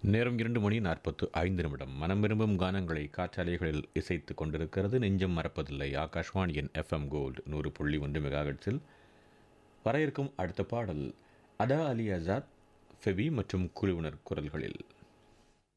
நேரம் 2:45 மனம் விரும்பும் கானங்களை காற்றாலைகளில் இசைத்துக் கொண்டிருக்கிறது. நெஞ்சம் மறப்பதில்லை. ஆகாஷ்வாணியின் எஃப்எம் கோல்டு 100.1 மெகாஹெர்ட்ஸில் வர இருக்கும் அடுத்த பாடல் அதா அலி ஆசாத், ஃபெபி மற்றும் குழுவினர் குரல்களில்.